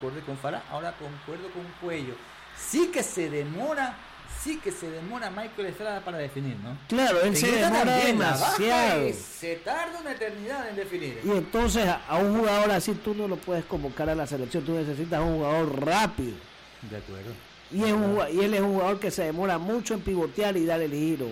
concorde con Farah, ahora concuerdo con Cuello. Sí que se demora Michael Estrada para definir, ¿no? Claro, él se demora demasiado. Se tarda una eternidad en definir. Y entonces a un jugador así tú no lo puedes convocar a la selección, tú necesitas un jugador rápido. De acuerdo. Y él es un jugador que se demora mucho en pivotear y dar el giro.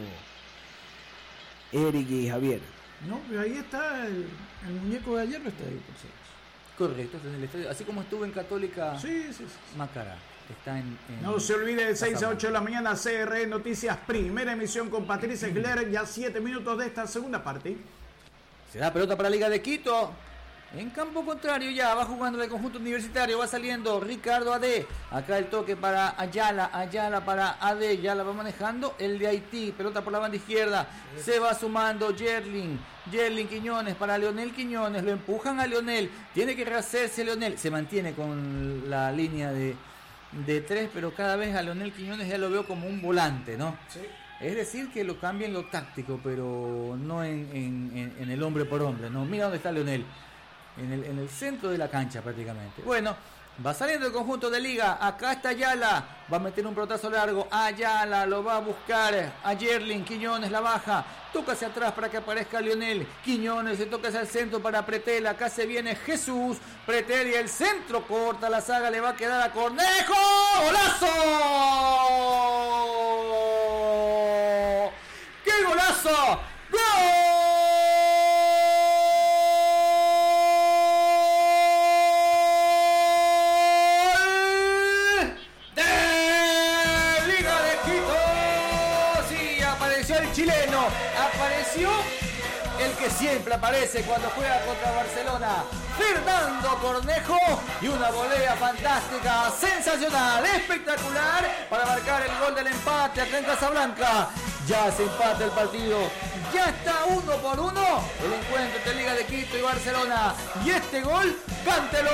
Eric y Javier. No, pero ahí está el muñeco de ayer, no está ahí, por cierto. Correcto, está en el estadio. Así como estuvo en Católica. Sí. Macará. Está en no se olvide, de 6 a 8 de la mañana, CRE Noticias, primera emisión con Patricia Escler, ya 7 minutos de esta segunda parte. Se da pelota para la Liga de Quito. En campo contrario ya va jugando el conjunto universitario, va saliendo Ricardo Ade. Acá el toque para Ayala para Ade, ya la va manejando el de Haití. Pelota por la banda izquierda, se va sumando Yerlin Quiñones para Leonel Quiñones, lo empujan a Leonel, tiene que rehacerse Leonel, se mantiene con la línea de 3, pero cada vez a Leonel Quiñones ya lo veo como un volante, ¿no? Sí. Es decir, que lo cambia en lo táctico, pero no en el hombre por hombre, ¿no? Mira dónde está Leonel. En el centro de la cancha prácticamente. Bueno, va saliendo el conjunto de Liga. Acá está Ayala, va a meter un pelotazo largo. Ayala lo va a buscar a Yerlin Quiñones, la baja, toca hacia atrás para que aparezca Leonel Quiñones, se toca hacia el centro para Pretel. Acá se viene Jesús Pretel y el centro corta la saga, le va a quedar a Cornejo. ¡Golazo! ¡Qué golazo! ¡Gol! Chileno, apareció el que siempre aparece cuando juega contra Barcelona, Fernando Cornejo, y una volea fantástica, sensacional, espectacular para marcar el gol del empate acá en Casablanca. Ya se empata el partido, ya está 1-1 el encuentro entre Liga de Quito y Barcelona, y este gol, cántelo